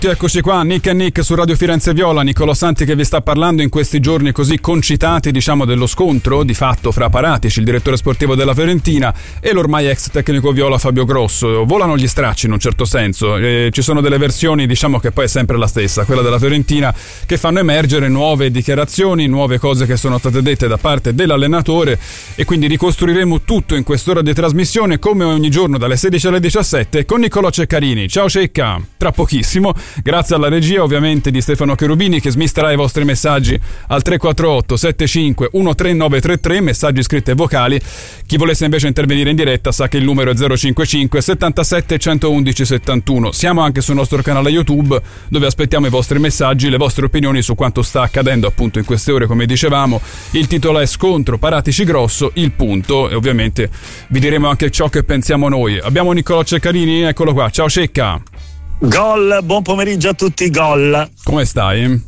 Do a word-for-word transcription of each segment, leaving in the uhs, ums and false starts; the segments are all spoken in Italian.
Eccoci qua, Nick e Nick su Radio Firenze Viola. Nicolò Santi che vi sta parlando in questi giorni così concitati, diciamo, dello scontro di fatto fra Paratici, il direttore sportivo della Fiorentina, e l'ormai ex tecnico viola Fabio Grosso. Volano gli stracci in un certo senso, e ci sono delle versioni, diciamo, che poi è sempre la stessa, quella della Fiorentina, che fanno emergere nuove dichiarazioni, nuove cose che sono state dette da parte dell'allenatore, e quindi ricostruiremo tutto in quest'ora di trasmissione come ogni giorno dalle sedici alle diciassette con Niccolò Ceccarini. Ciao Cecca, tra pochissimo. Grazie alla regia ovviamente di Stefano Cherubini, che smisterà i vostri messaggi al tre quattro otto sette cinque uno tre nove tre tre, messaggi scritti e vocali. Chi volesse invece intervenire in diretta sa che il numero è zero cinquantacinque settantasette centoundici settantuno. Siamo anche sul nostro canale YouTube, dove aspettiamo i vostri messaggi, le vostre opinioni su quanto sta accadendo appunto in queste ore, come dicevamo. Il titolo è Scontro Paratici Grosso, il punto, e ovviamente vi diremo anche ciò che pensiamo noi. Abbiamo Niccolò Ceccarini, eccolo qua. Ciao Cecca. Gol, buon pomeriggio a tutti, gol. Come stai?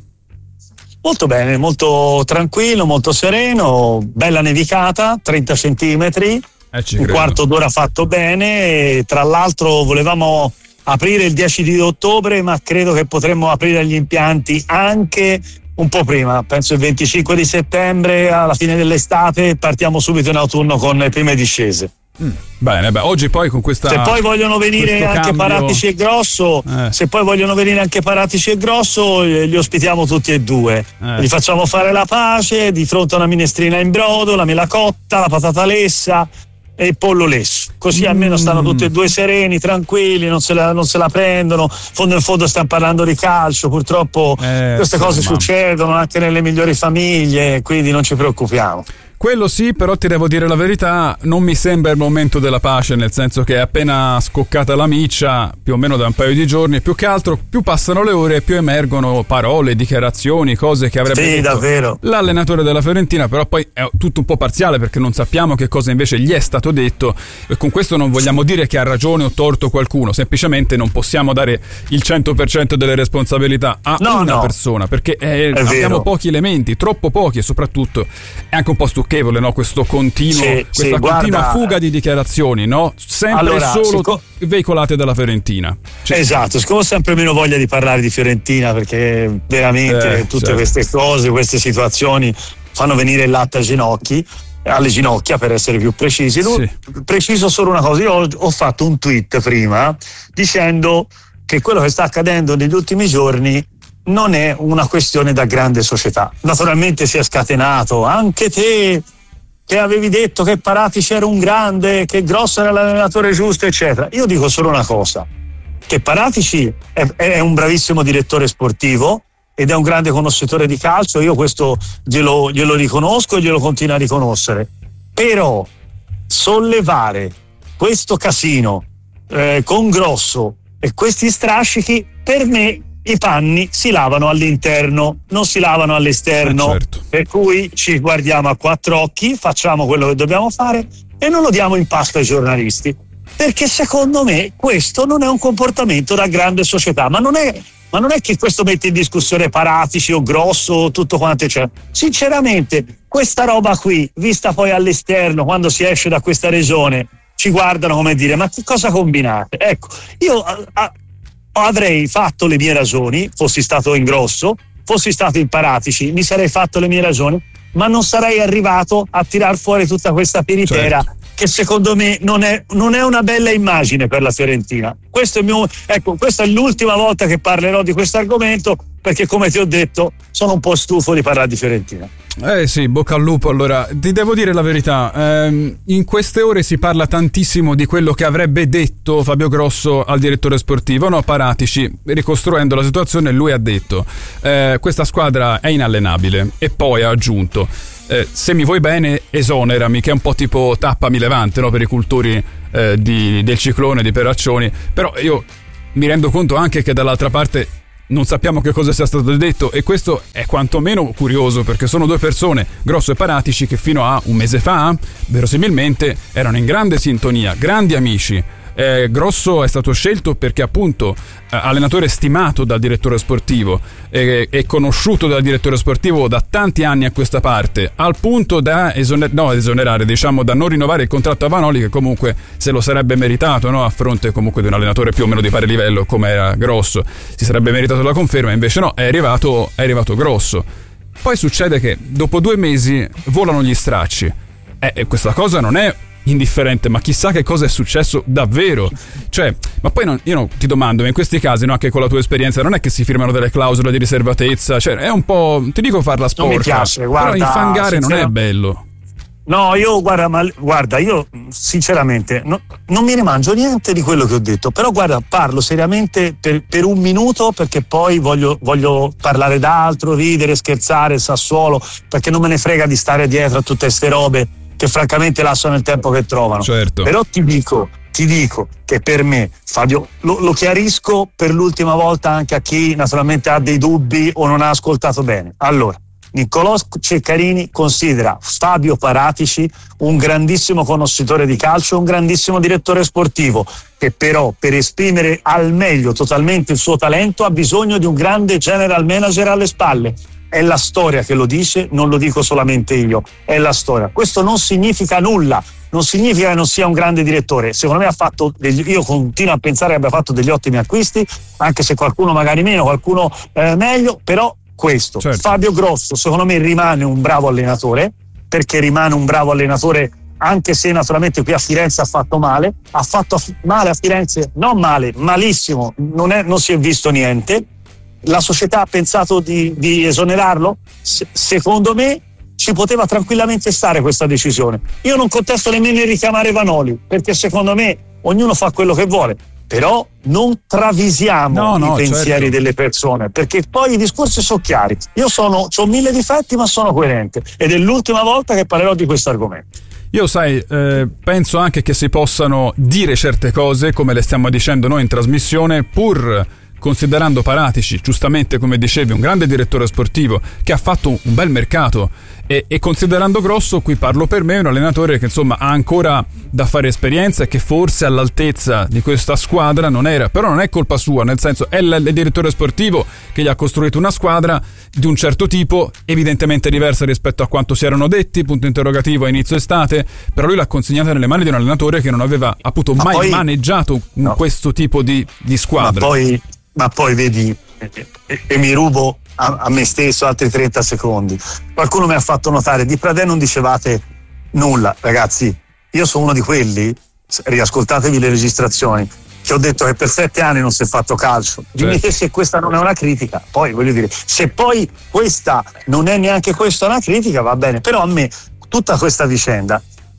Molto bene, molto tranquillo, molto sereno, bella nevicata, trenta centimetri, eh, ci un credo. quarto d'ora fatto bene, e tra l'altro volevamo aprire il dieci di ottobre, ma credo che potremmo aprire gli impianti anche un po' prima, penso il venticinque di settembre, alla fine dell'estate, partiamo subito in autunno con le prime discese. Mm, bene, beh, oggi poi con questa, se poi vogliono venire anche cambio... Paratici e Grosso, eh. se poi vogliono venire anche Paratici e Grosso, li ospitiamo tutti e due, eh. Gli facciamo fare la pace di fronte a una minestrina in brodo, la mela cotta, la patata lessa e il pollo lesso, così mm. almeno stanno tutti e due sereni, tranquilli, non se la, non se la prendono. Fondo in fondo stiamo parlando di calcio, purtroppo eh, queste insomma. cose succedono anche nelle migliori famiglie, quindi non ci preoccupiamo. Quello sì, però ti devo dire la verità, non mi sembra il momento della pace, nel senso che è appena scoccata la miccia, più o meno da un paio di giorni, più che altro più passano le ore più emergono parole, dichiarazioni, cose che avrebbe sì, detto davvero. l'allenatore della Fiorentina, però poi è tutto un po' parziale perché non sappiamo che cosa invece gli è stato detto, e con questo non vogliamo dire che ha ragione o torto qualcuno, semplicemente non possiamo dare il cento per cento delle responsabilità a no, una no. persona, perché è, è abbiamo vero. pochi elementi, troppo pochi, e soprattutto è anche un po' stucchevole, no? Questo continuo, sì, questa sì, continua guarda, fuga di dichiarazioni, no? Sempre allora, solo siccome, veicolate dalla Fiorentina. Cioè, esatto, siccome ho sempre meno voglia di parlare di Fiorentina, perché veramente eh, tutte certo. queste cose, queste situazioni fanno venire il latte ai ginocchi, alle ginocchia per essere più precisi. Sì. Preciso solo una cosa, io ho, ho fatto un tweet prima dicendo che quello che sta accadendo negli ultimi giorni non è una questione da grande società. Naturalmente si è scatenato anche te che avevi detto che Paratici era un grande, che Grosso era l'allenatore giusto, eccetera. Io dico solo una cosa, che Paratici è, è un bravissimo direttore sportivo ed è un grande conoscitore di calcio, io questo glielo, glielo riconosco e glielo continuo a riconoscere, però sollevare questo casino eh, con Grosso e questi strascichi, per me i panni si lavano all'interno, non si lavano all'esterno, eh certo. Per cui ci guardiamo a quattro occhi, facciamo quello che dobbiamo fare e non lo diamo in pasto ai giornalisti, perché secondo me questo non è un comportamento da grande società, ma non è, ma non è che questo mette in discussione Paratici o Grosso o tutto quanto c'è. Sinceramente questa roba qui, vista poi all'esterno, quando si esce da questa regione, ci guardano come dire, ma che cosa combinate? Ecco, io a, a, avrei fatto le mie ragioni, fossi stato in Grosso, fossi stato in Paratici, mi sarei fatto le mie ragioni, ma non sarei arrivato a tirar fuori tutta questa piritera, certo. che secondo me non è, non è una bella immagine per la Fiorentina. Questo è il mio, ecco, questa è l'ultima volta che parlerò di questo argomento, perché come ti ho detto sono un po' stufo di parlare di Fiorentina. Eh sì, bocca al lupo. Allora, ti devo dire la verità, ehm, in queste ore si parla tantissimo di quello che avrebbe detto Fabio Grosso al direttore sportivo, no, Paratici, ricostruendo la situazione lui ha detto eh, questa squadra è inallenabile, e poi ha aggiunto eh, se mi vuoi bene esonerami, che è un po' tipo tappami Levante, no, per i cultori eh, di, del ciclone di Peraccioni. Però io mi rendo conto anche che dall'altra parte non sappiamo che cosa sia stato detto, e questo è quantomeno curioso, perché sono due persone, Grosso e Paratici, che fino a un mese fa verosimilmente erano in grande sintonia, grandi amici, Eh, Grosso è stato scelto perché appunto eh, allenatore stimato dal direttore sportivo e eh, conosciuto dal direttore sportivo da tanti anni a questa parte, al punto da esoner- no, esonerare, diciamo da non rinnovare il contratto a Vanoli, che comunque se lo sarebbe meritato, no? A fronte comunque di un allenatore più o meno di pari livello come era Grosso, si sarebbe meritato la conferma, invece no, è arrivato, è arrivato Grosso. Poi succede che dopo due mesi volano gli stracci. Eh, questa cosa non è indifferente, ma chissà che cosa è successo davvero. Cioè, ma poi non, io no, ti domando, in questi casi, no, anche con la tua esperienza, non è che si firmano delle clausole di riservatezza, cioè è un po', ti dico farla sporca, non mi piace, guarda, però infangare non è bello. No, io guarda, ma, guarda, io sinceramente no, non mi rimangio niente di quello che ho detto, però guarda, parlo seriamente per, per un minuto, perché poi voglio, voglio parlare d'altro, ridere, scherzare, Sassuolo, perché non me ne frega di stare dietro a tutte queste robe che francamente lasciano il tempo che trovano. Certo. Però ti dico, ti dico che per me, Fabio, lo, lo chiarisco per l'ultima volta anche a chi naturalmente ha dei dubbi o non ha ascoltato bene. Allora, Niccolò Ceccarini considera Fabio Paratici un grandissimo conoscitore di calcio, un grandissimo direttore sportivo, che però per esprimere al meglio totalmente il suo talento ha bisogno di un grande general manager alle spalle. È la storia che lo dice, non lo dico solamente io, è la storia. Questo non significa nulla, non significa che non sia un grande direttore. Secondo me ha fatto degli, io continuo a pensare che abbia fatto degli ottimi acquisti, anche se qualcuno magari meno, qualcuno eh, meglio, però questo. Certo. Fabio Grosso secondo me rimane un bravo allenatore, perché rimane un bravo allenatore anche se naturalmente qui a Firenze ha fatto male, ha fatto male a Firenze, non male, malissimo, non, è, non si è visto niente. La società ha pensato di, di esonerarlo? Se, secondo me ci poteva tranquillamente stare questa decisione. Io non contesto nemmeno il richiamare Vanoli, perché secondo me ognuno fa quello che vuole, però non travisiamo no, no, i pensieri certo. delle persone, perché poi i discorsi sono chiari. Io sono ho mille difetti, ma sono coerente, ed è l'ultima volta che parlerò di questo argomento. Io sai, eh, penso anche che si possano dire certe cose come le stiamo dicendo noi in trasmissione, pur considerando Paratici, giustamente come dicevi, un grande direttore sportivo che ha fatto un bel mercato, e, e considerando Grosso, qui parlo per me, un allenatore che insomma ha ancora da fare esperienza e che forse all'altezza di questa squadra non era, però non è colpa sua, nel senso è il, il direttore sportivo che gli ha costruito una squadra di un certo tipo, evidentemente diversa rispetto a quanto si erano detti, punto interrogativo a inizio estate, però lui l'ha consegnata nelle mani di un allenatore che non aveva appunto Ma mai poi, maneggiato no. questo tipo di, di squadra. Ma poi, ma poi vedi, e, e mi rubo a, a me stesso altri trenta secondi. Qualcuno mi ha fatto notare, di Pradè non dicevate nulla. Ragazzi, io sono uno di quelli, riascoltatevi le registrazioni, che ho detto che per sette anni non si è fatto calcio. Dimmi te se questa non è una critica. Poi voglio dire, se poi questa non è neanche questa una critica, va bene, però a me tutta questa vicenda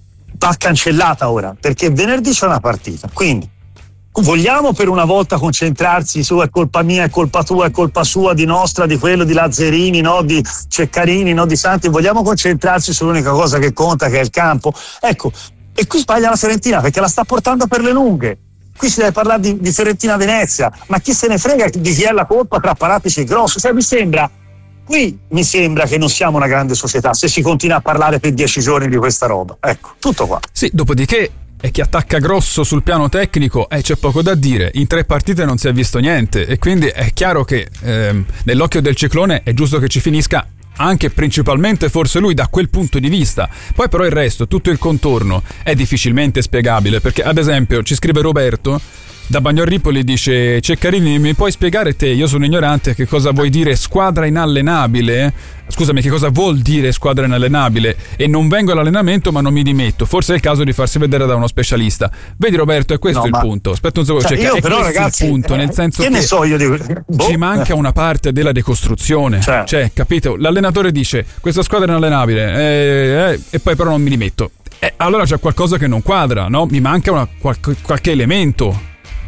va cancellata ora, perché venerdì c'è una partita, quindi vogliamo per una volta concentrarsi su è colpa mia, è colpa tua, è colpa sua, di nostra, di quello, di Lazzarini, no, di Ceccarini, no, di Santi, vogliamo concentrarsi sull'unica cosa che conta, che è il campo? Ecco, e qui sbaglia la Fiorentina, perché la sta portando per le lunghe. Qui si deve parlare di, di Fiorentina-Venezia, ma chi se ne frega di chi è la colpa tra Paratici e Grosso? Cioè mi sembra, qui mi sembra che non siamo una grande società se si continua a parlare per dieci giorni di questa roba. Ecco, tutto qua. Sì, dopodiché e chi attacca Grosso sul piano tecnico eh, c'è poco da dire, in tre partite non si è visto niente e quindi è chiaro che ehm, nell'occhio del ciclone è giusto che ci finisca anche principalmente forse lui da quel punto di vista. Poi però il resto, tutto il contorno è difficilmente spiegabile, perché ad esempio ci scrive Roberto da Bagnolripoli, dice: Ceccarini, mi puoi spiegare te, io sono ignorante, che cosa vuoi dire squadra inallenabile? Scusami, che cosa vuol dire squadra inallenabile? E non vengo all'allenamento ma non mi dimetto, forse è il caso di farsi vedere da uno specialista. Vedi Roberto, è questo no, il ma... punto. Aspetta un secondo, cioè, cioè, io è però, questo ragazzi, il punto, eh, nel senso che, che ne so io di... boh. ci manca una parte della decostruzione, cioè, cioè capito? L'allenatore dice questa squadra è inallenabile eh, eh, e poi però non mi rimetto. Eh, allora c'è qualcosa che non quadra, no? Mi manca una, qualche, qualche elemento.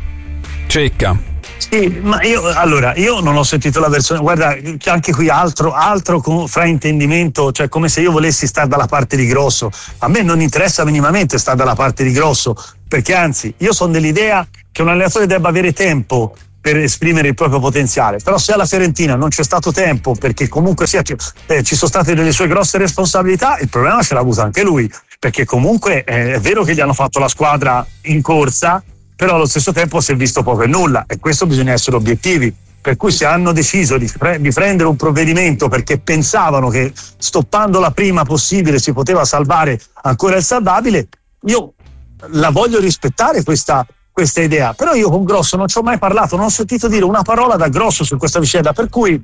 Cecca. Sì, ma io allora io non ho sentito la versione, guarda, anche qui altro, altro fraintendimento, cioè come se io volessi stare dalla parte di Grosso. A me non interessa minimamente stare dalla parte di Grosso, perché anzi io sono dell'idea che un allenatore debba avere tempo per esprimere il proprio potenziale, però se alla Fiorentina non c'è stato tempo, perché comunque sia, eh, ci sono state delle sue grosse responsabilità, il problema ce l'ha avuto anche lui, perché comunque eh, è vero che gli hanno fatto la squadra in corsa, però allo stesso tempo si è visto poco e nulla, e questo bisogna essere obiettivi. Per cui se hanno deciso di, pre- di prendere un provvedimento perché pensavano che stoppandola prima possibile si poteva salvare ancora il salvabile, io la voglio rispettare questa, questa idea, però io con Grosso non ci ho mai parlato, non ho sentito dire una parola da Grosso su questa vicenda, per cui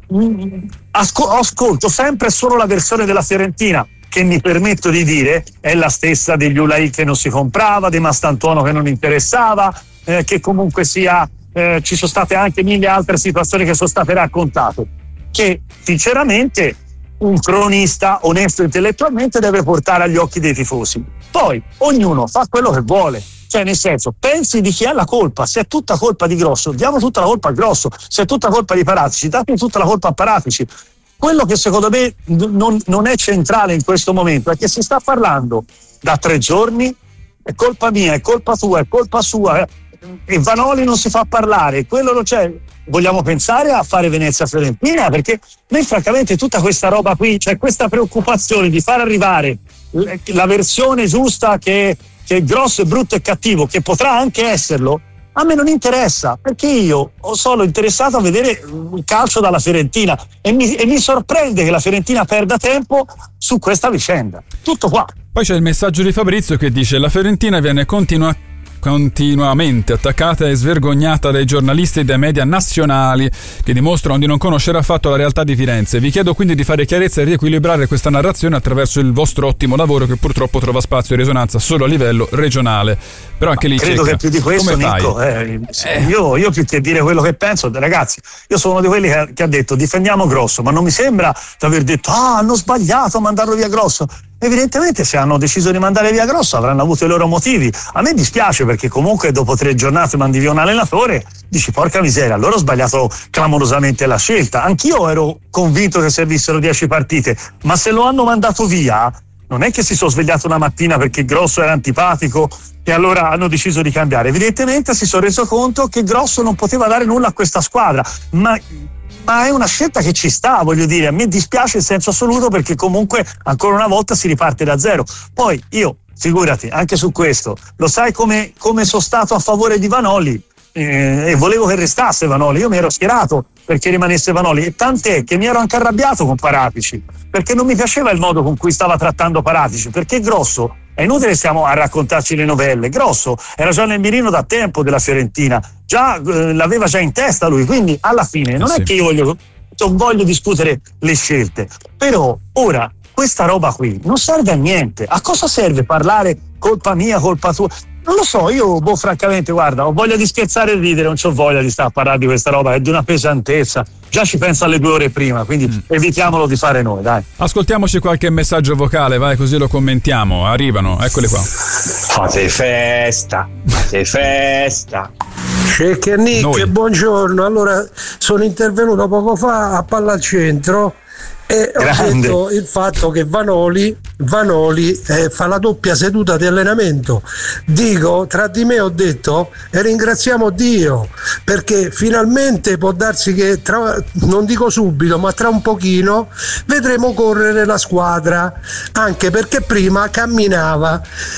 mh, asco- ascolto sempre solo la versione della Fiorentina, che mi permetto di dire è la stessa degli Ulai che non si comprava, di Mastantuono che non interessava, eh, che comunque sia eh, ci sono state anche mille altre situazioni che sono state raccontate, che sinceramente un cronista onesto intellettualmente deve portare agli occhi dei tifosi. Poi ognuno fa quello che vuole, cioè nel senso, pensi di chi ha la colpa. Se è tutta colpa di Grosso, diamo tutta la colpa a Grosso. Se è tutta colpa di Paratici, date tutta la colpa a Paratici. Quello che secondo me non, non è centrale in questo momento è che si sta parlando da tre giorni, è colpa mia, è colpa tua, è colpa sua, e Vanoli non si fa parlare, quello non c'è. Vogliamo pensare a fare Venezia-Fiorentina, perché noi francamente tutta questa roba qui, cioè questa preoccupazione di far arrivare la versione giusta che, che è grosso e brutto e cattivo, che potrà anche esserlo, a me non interessa, perché io sono interessato a vedere il calcio dalla Fiorentina e mi, e mi sorprende che la Fiorentina perda tempo su questa vicenda. Tutto qua. Poi c'è il messaggio di Fabrizio che dice: la Fiorentina viene continua continuamente attaccata e svergognata dai giornalisti e dai media nazionali che dimostrano di non conoscere affatto la realtà di Firenze. Vi chiedo quindi di fare chiarezza e riequilibrare questa narrazione attraverso il vostro ottimo lavoro, che purtroppo trova spazio e risonanza solo a livello regionale. Però anche lì credo Cecca, che più di questo, Nico, eh, eh. Io, io più che dire quello che penso, ragazzi, io sono uno di quelli che, che ha detto difendiamo Grosso, ma non mi sembra di aver detto ah hanno sbagliato a mandarlo via Grosso. Evidentemente se hanno deciso di mandare via Grosso avranno avuto i loro motivi. A me dispiace, perché comunque dopo tre giornate mandi via un allenatore, dici porca miseria, loro ho sbagliato clamorosamente la scelta. Anch'io ero convinto che servissero dieci partite, ma se lo hanno mandato via non è che si sono svegliato una mattina perché Grosso era antipatico e allora hanno deciso di cambiare. Evidentemente si sono reso conto che Grosso non poteva dare nulla a questa squadra, ma ma è una scelta che ci sta, voglio dire, a me dispiace in senso assoluto, perché comunque ancora una volta si riparte da zero. Poi io, figurati, anche su questo, lo sai come, come sono stato a favore di Vanoli, eh, e volevo che restasse Vanoli, io mi ero schierato perché rimanesse Vanoli, e tant'è che mi ero anche arrabbiato con Paratici, perché non mi piaceva il modo con cui stava trattando Paratici, perché Grosso, è inutile stiamo a raccontarci le novelle, Grosso era già nel mirino da tempo della Fiorentina, già eh, l'aveva già in testa lui, quindi alla fine non eh sì. è che io voglio, non voglio discutere le scelte, però ora questa roba qui non serve a niente. A cosa serve parlare colpa mia, colpa tua? Non lo so, io boh, francamente, guarda, ho voglia di scherzare e ridere, non c'ho voglia di stare a parlare di questa roba, è di una pesantezza. Già ci penso alle due ore prima, quindi mm. evitiamolo di fare noi, dai. Ascoltiamoci qualche messaggio vocale, vai, così lo commentiamo. Arrivano, eccoli qua. Fate festa, fate festa. Cecca e Nick, buongiorno. Allora, sono intervenuto poco fa a Palla al Centro e Grande. ho detto il fatto che Vanoli Vanoli eh, fa la doppia seduta di allenamento. Dico, tra di me ho detto e ringraziamo Dio, perché finalmente può darsi che tra, non dico subito, ma tra un pochino vedremo correre la squadra, anche perché prima camminava.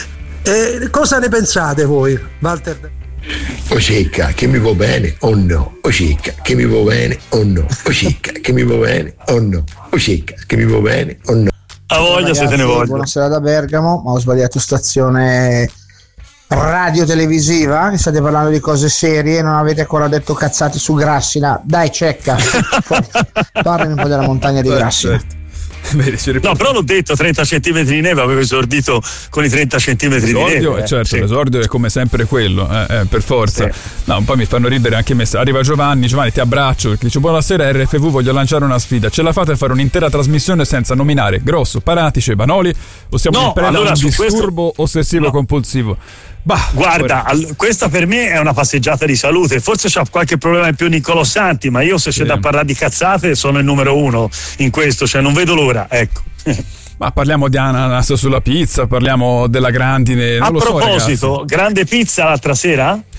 E cosa ne pensate voi, Walter? O Cecca, che mi va bene o no? O Cecca, che mi va bene o no? O Cecca, che mi va bene o no? O Cecca, che mi va bene o no? A voglia, se te ne voglio. Buonasera da Bergamo, ma ho sbagliato stazione radio-televisiva, che state parlando di cose serie, non avete ancora detto cazzate su Grassina. Dai Cecca, parlami un po' della montagna di Grassina. Vedi, no, però l'ho detto, trenta centimetri di neve, avevo esordito con i trenta centimetri l'esordio, di neve. Certo, sì. L'esordio è come sempre quello, eh, eh, per forza. Sì. No, poi mi fanno ridere anche messa. Arriva Giovanni, Giovanni ti abbraccio, perché dice buonasera R F V, voglio lanciare una sfida. Ce la fate a fare un'intera trasmissione senza nominare Grosso, Paratici e Vanoli? O siamo no, in preda allora, a un disturbo questo... ossessivo no. compulsivo? Bah, guarda, all- questa per me è una passeggiata di salute. Forse c'ha qualche problema in più Niccolò Santi, ma io se c'è sì. da parlare di cazzate sono il numero uno in questo, cioè non vedo l'ora, ecco. Ma parliamo di ananas sulla pizza, parliamo della grandine. Non a lo proposito, so, ragazzi. grande pizza l'altra sera?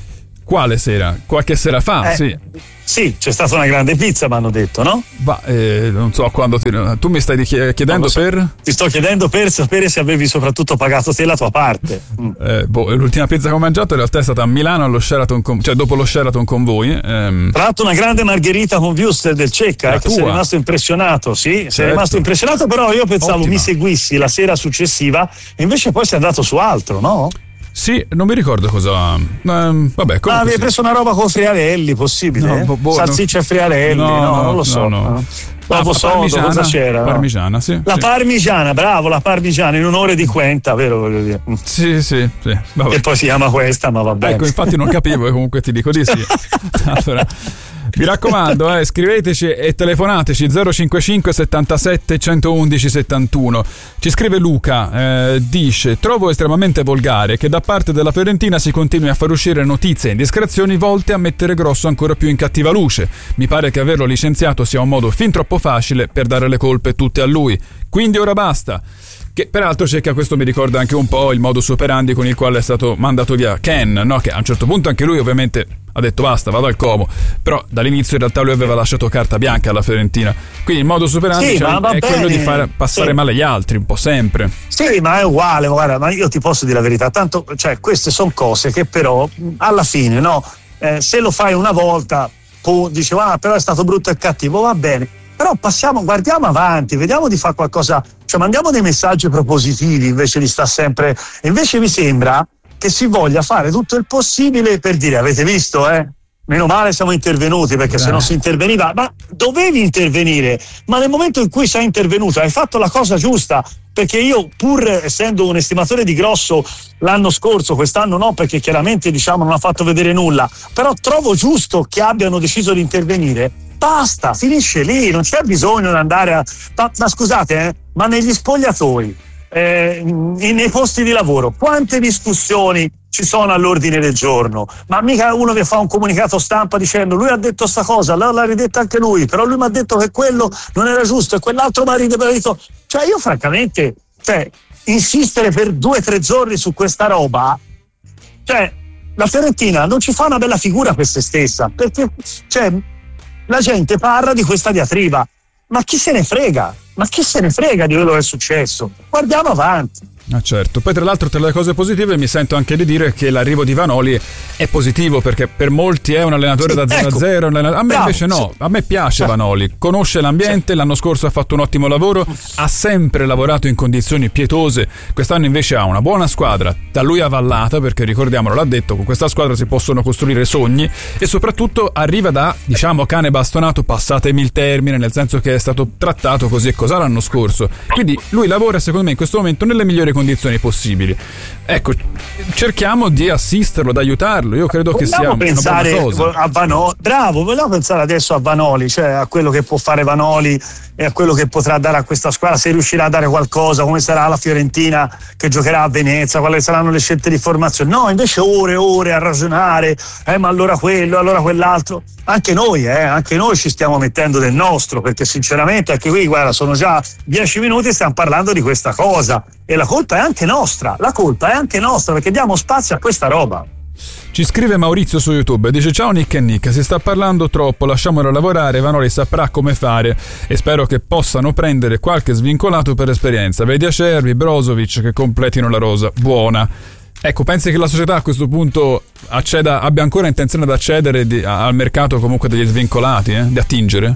Quale sera? Qualche sera fa, eh, sì. Sì, c'è stata una grande pizza, mi hanno detto, no? Ma eh, non so quando ti, tu mi stai chiedendo so. per? Ti sto chiedendo per sapere se avevi soprattutto pagato te la tua parte. Mm. Eh, boh, l'ultima pizza che ho mangiato in realtà è stata a Milano allo Sheraton con, cioè dopo lo Sheraton con voi. Ehm. Tra l'altro una grande margherita con Wurstel del Cecca, eh, che sei rimasto impressionato, sì, certo. Sei rimasto impressionato, però io pensavo Ottima. mi seguissi la sera successiva e invece poi sei andato su altro, no? Sì, non mi ricordo cosa. Um, vabbè, ah, avevi sì. preso una roba con friarelli, possibile? No, bo, bo, Salsiccia no. e friarelli, no, no, non lo so. No, no. Dopo ah, sodo, cosa c'era? Parmigiana, sì. La sì. parmigiana, bravo, la parmigiana in onore di Quenta, vero? Voglio dire. Sì, sì, sì. Vabbè. E poi si chiama questa, ma va bene. Ecco, infatti non capivo e comunque ti dico di sì. Allora, mi raccomando, eh, scriveteci e telefonateci zero cinquantacinque settantasette centoundici settantuno. Ci scrive Luca, eh, dice: trovo estremamente volgare che da parte della Fiorentina si continui a far uscire notizie e indiscrezioni volte a mettere Grosso ancora più in cattiva luce. Mi pare che averlo licenziato sia un modo fin troppo facile per dare le colpe tutte a lui. Quindi ora basta. Che peraltro c'è che a questo mi ricorda anche un po' il modus operandi con il quale è stato mandato via Ken, no? Che a un certo punto anche lui ovviamente ha detto basta, vado al Como, però dall'inizio in realtà lui aveva lasciato carta bianca alla Fiorentina, quindi il modus operandi sì, cioè, è bene. quello di far passare sì. male gli altri un po' sempre. Sì, ma è uguale, guarda, ma io ti posso dire la verità, tanto, cioè queste sono cose che però alla fine, no, eh, se lo fai una volta, tu dici ah però è stato brutto e cattivo, va bene. Però passiamo, guardiamo avanti, vediamo di fare qualcosa, cioè mandiamo dei messaggi propositivi invece di sta sempre. Invece mi sembra che si voglia fare tutto il possibile per dire avete visto, eh? Meno male siamo intervenuti, perché eh. se non si interveniva, ma dovevi intervenire, ma nel momento in cui sei intervenuto hai fatto la cosa giusta, perché io pur essendo un estimatore di Grosso l'anno scorso, quest'anno no, perché chiaramente diciamo non ha fatto vedere nulla, però trovo giusto che abbiano deciso di intervenire. Basta, finisce lì, non c'è bisogno di andare a. Ma, ma scusate, eh, ma negli spogliatoi, eh, nei posti di lavoro, quante discussioni ci sono all'ordine del giorno? Ma mica uno che fa un comunicato stampa dicendo lui ha detto sta cosa, l'ha ridetta anche lui, però lui mi ha detto che quello non era giusto e quell'altro mi ha detto. Cioè io francamente, cioè, insistere per due o tre giorni su questa roba, cioè la Fiorentina non ci fa una bella figura per se stessa, perché cioè la gente parla di questa diatriba, ma chi se ne frega? Ma chi se ne frega di quello che è successo? Guardiamo avanti. Ah certo, poi tra l'altro tra le cose positive mi sento anche di dire che l'arrivo di Vanoli è positivo, perché per molti è un allenatore sì, da zero ecco. a zero, a me Bravo, invece no, sì. a me piace sì. Vanoli, conosce l'ambiente, sì. l'anno scorso ha fatto un ottimo lavoro, ha sempre lavorato in condizioni pietose, quest'anno invece ha una buona squadra, da lui avvallata, perché ricordiamolo, l'ha detto, con questa squadra si possono costruire sogni, e soprattutto arriva da, diciamo, cane bastonato, passatemi il termine, nel senso che è stato trattato così e così l'anno scorso, quindi lui lavora secondo me in questo momento nelle migliori condizioni possibili. Ecco, cerchiamo di assisterlo, di aiutarlo. Io credo vogliamo che sia pensare una buona cosa. A Vanoli, bravo, vogliamo pensare adesso a Vanoli, cioè a quello che può fare Vanoli e a quello che potrà dare a questa squadra, se riuscirà a dare qualcosa, come sarà la Fiorentina che giocherà a Venezia, quali saranno le scelte di formazione. No, invece ore e ore a ragionare, eh, ma allora quello, allora quell'altro. Anche noi, eh, anche noi ci stiamo mettendo del nostro, perché sinceramente anche qui, guarda, sono già dieci minuti e stiamo parlando di questa cosa e la colpa è anche nostra, la colpa è anche nostra, perché diamo spazio a questa roba. Ci scrive Maurizio su YouTube, dice ciao Nick e Nick, si sta parlando troppo, lasciamolo lavorare, Vanoli saprà come fare e spero che possano prendere qualche svincolato per esperienza, vedi Acerbi, Brozovic che completino la rosa, buona. Ecco, pensi che la società a questo punto acceda, abbia ancora intenzione di accedere di, al mercato comunque degli svincolati, eh? di attingere?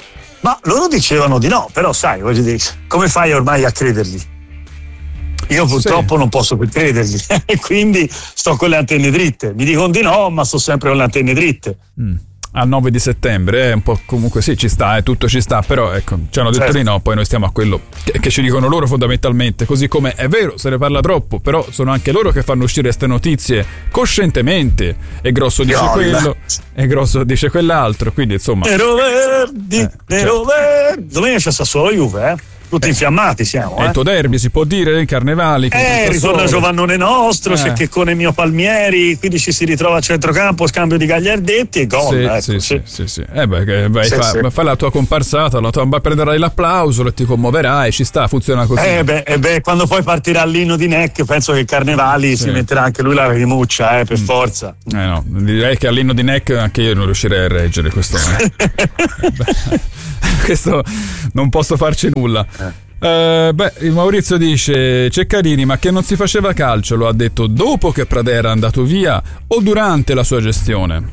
Ma loro dicevano di no, però sai, voglio dire, come fai ormai a credergli? Io purtroppo sì. non posso più credergli e quindi sto con le antenne dritte. Mi dicono di no, ma sto sempre con le antenne dritte. Mm. Al nove di settembre è eh, un po' comunque sì, ci sta, eh, tutto ci sta, però ecco, ci hanno detto certo. di no, poi noi stiamo a quello che, che ci dicono loro fondamentalmente, così come è vero, se ne parla troppo, però sono anche loro che fanno uscire queste notizie coscientemente, e Grosso dice no, quello, e Grosso dice quell'altro, quindi insomma. Nero Verdi, eh, Nero certo. Verdi. Domenica c'è Sassuolo Juve, eh? tutti infiammati siamo. È eh. il tuo derby, si può dire, i carnevali. Eh, ritorna Giovannone nostro, eh. c'è Checcone mio Palmieri, quindi ci si ritrova a centrocampo, scambio di Gagliardetti e gol. Sì, ecco, sì, sì. sì, sì, sì. Eh beh, che vai, Sì, fa, sì. fai la tua comparsata, la tua, prenderai l'applauso, ti commuoverai, ci sta, funziona così. Eh beh, eh beh, quando poi partirà l'inno di Neck, penso che Carnevali Sì. si metterà anche lui la rimuccia, eh, per Mm. forza. Eh no, direi che all'inno di Neck anche io non riuscirei a reggere questo. Eh. Beh, questo non posso farci nulla. Eh, beh, il Maurizio dice: Ceccarini, ma che non si faceva calcio, lo ha detto dopo che Pradera è andato via o durante la sua gestione?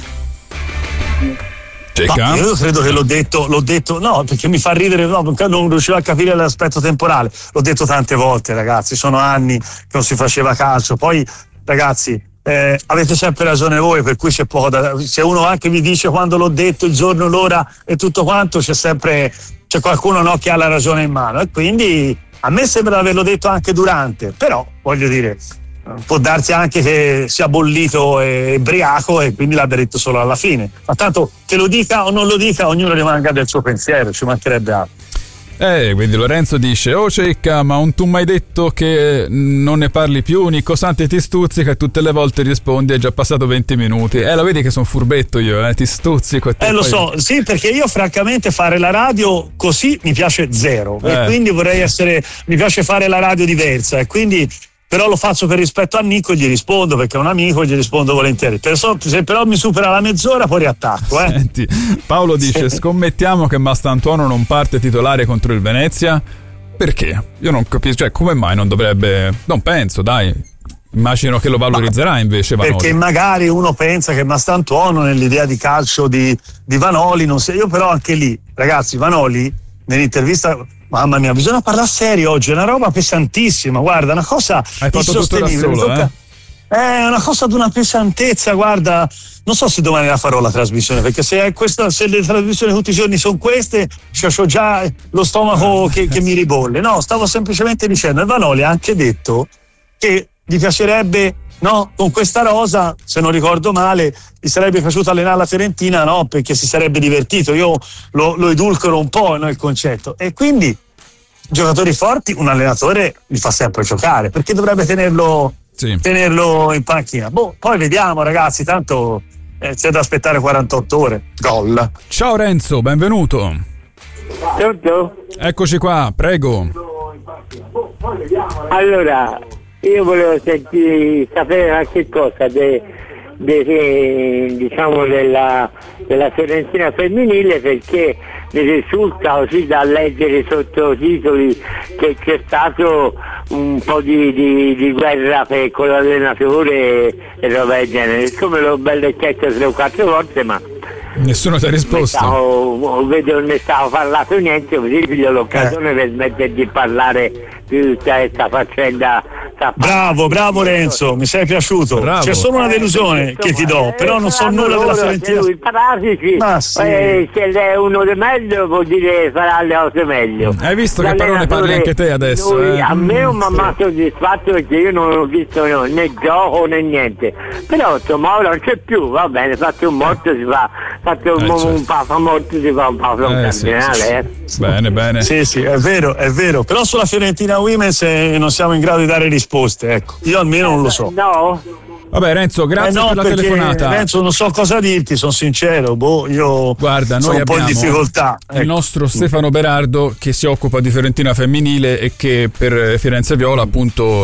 Cecca? Ma io credo che l'ho detto, l'ho detto, no, perché mi fa ridere, no, non riuscivo a capire l'aspetto temporale. L'ho detto tante volte, ragazzi, sono anni che non si faceva calcio. Poi, ragazzi, eh, avete sempre ragione voi, per cui c'è poco da. Se uno anche vi dice quando l'ho detto, il giorno, l'ora e tutto quanto, c'è sempre c'è qualcuno, no, che ha la ragione in mano. E quindi a me sembra di averlo detto anche durante, però voglio dire, può darsi anche che sia bollito e ebbriaco e quindi l'abbia detto solo alla fine. Ma tanto che lo dica o non lo dica, ognuno rimanga del suo pensiero, ci mancherebbe altro. Eh, quindi Lorenzo dice: oh Cecca, ma non tu mai detto che non ne parli più? Nico Santi ti stuzzica e tutte le volte rispondi: è già passato venti minuti. Eh, lo vedi che sono furbetto io, eh, ti stuzzico e te Eh, lo poi... so, sì, perché io francamente fare la radio così mi piace zero. Eh. E quindi vorrei essere, mi piace fare la radio diversa e quindi. Però lo faccio per rispetto a Nico e gli rispondo perché è un amico e gli rispondo volentieri. Per so, se però mi supera la mezz'ora poi riattacco. Eh. Senti, Paolo dice: scommettiamo che Mastantuono non parte titolare contro il Venezia? Perché? Io non capisco, cioè come mai non dovrebbe. Non penso, dai. Immagino che lo valorizzerà invece Vanoli. Perché magari uno pensa che Mastantuono nell'idea di calcio di, di Vanoli non sia. Io però anche lì, ragazzi, Vanoli nell'intervista. Mamma mia, bisogna parlare serio oggi, è una roba pesantissima, guarda, una cosa Hai fatto tutto da solo, tocca, eh? È una cosa di una pesantezza, guarda, non so se domani la farò la trasmissione, perché se, è questa, se le trasmissioni tutti i giorni sono queste, ho già lo stomaco che, che mi ribolle. No, stavo semplicemente dicendo, e Vanoli ha anche detto che gli piacerebbe, no, con questa rosa, se non ricordo male, gli sarebbe piaciuto allenare la Fiorentina, no, perché si sarebbe divertito. Io lo, lo edulcoro un po', no, il concetto. E quindi giocatori forti un allenatore li fa sempre giocare, perché dovrebbe tenerlo, sì. tenerlo in panchina. Boh, poi vediamo, ragazzi, tanto eh, c'è da aspettare quarantotto ore. Gol. Ciao Renzo, benvenuto. Tutto? Eccoci qua, prego. Allora, io volevo sentire, sapere qualche cosa de, de, de, diciamo della, della Fiorentina femminile, perché mi risulta così da leggere i sottotitoli che c'è stato un po' di, di, di guerra per, con l'allenatore e, e roba del genere. Siccome l'ho bello chiesto tre o quattro volte, ma nessuno ti ha risposto. Stavo, vedo non ne stavo parlando niente, così piglio l'occasione eh. per smettere di parlare di tutta questa faccenda. Bravo, bravo Renzo, mi sei piaciuto. Bravo. C'è solo una delusione eh, che ti do, eh, però non so nulla della Fiorentina. Lui, paratici, ma sì. eh, se è uno di meglio vuol dire farà le cose meglio. Hai visto che parole parli anche te adesso? Lui, eh? A me non mi ha soddisfatto perché io non ho visto no, né gioco né niente. Però insomma ora non c'è più, va bene, fatto un morto si fa, fatto un, eh, certo. un pa' morto si fa un po' un eh, sì, cardinale. sì, eh. sì. Bene, bene. Sì, sì, è vero, è vero. Però sulla Fiorentina Women's eh, non siamo in grado di dare risposte, ecco. Io almeno non lo so. No. Vabbè Renzo, grazie eh no, per la perché, telefonata. Renzo, non so cosa dirti, sono sincero. Boh, io Guarda, sono noi un po' in difficoltà. Il ecco. nostro Stefano Berardo che si occupa di Fiorentina femminile e che per Firenze Viola appunto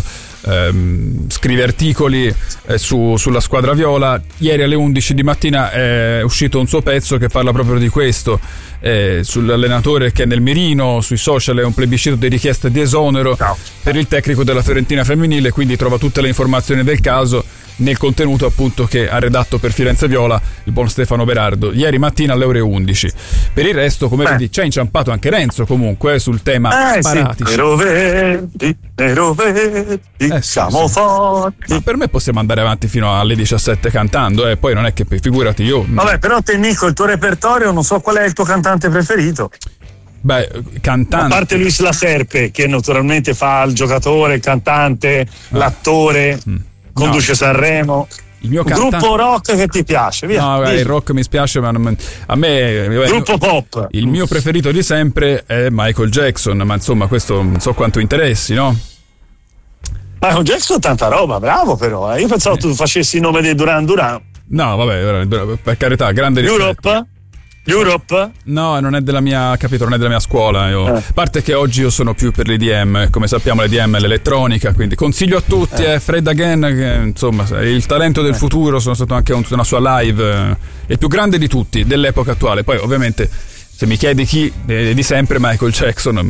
ehm, scrive articoli eh, su, sulla squadra viola. Ieri alle undici di mattina è uscito un suo pezzo che parla proprio di questo, eh, sull'allenatore che è nel mirino. Sui social è un plebiscito di richiesta di esonero no. per il tecnico della Fiorentina femminile, quindi trova tutte le informazioni del caso nel contenuto appunto che ha redatto per Firenze Viola il buon Stefano Berardo ieri mattina alle ore undici. Per il resto, come Beh. vedi, ci ha inciampato anche Renzo comunque eh, sul tema eh, paratici. Sì. Nero verdi, nero verdi, eh, sì, siamo sì. forti. Ma per me possiamo andare avanti fino alle diciassette cantando, e eh, poi non è che figurati io. Vabbè, però te Nico, il tuo repertorio, non so qual è il tuo cantante preferito. Beh, cantante. A parte Luis La Serpe, che naturalmente fa il giocatore, il cantante, ah. l'attore. Mm. Conduce no. Sanremo. Il mio cantante... gruppo rock che ti piace, via. No, Dimmi. il rock mi spiace, ma non... a me gruppo pop. Il mio preferito di sempre è Michael Jackson, ma insomma questo non so quanto interessi, no? Michael Jackson tanta roba, bravo però, eh. Io pensavo eh. tu facessi il nome dei Duran Duran. No, vabbè, per carità, grande rispetto. Europe? Europe? No, non è della mia, capito, non è della mia scuola. Io. A parte che oggi io sono più per l'E D M, come sappiamo l'E D M è l'elettronica, quindi consiglio a tutti, eh. eh Fred Again, che, insomma, il talento del eh. futuro, sono stato anche a una sua live, eh, il più grande di tutti, dell'epoca attuale. Poi ovviamente se mi chiedi chi, eh, di sempre Michael Jackson,